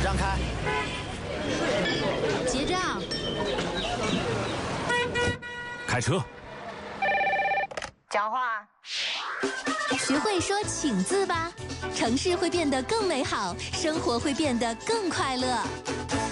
让开。 结账。 开车。 讲话。 学会说请字吧，城市会变得更美好，生活会变得更快乐。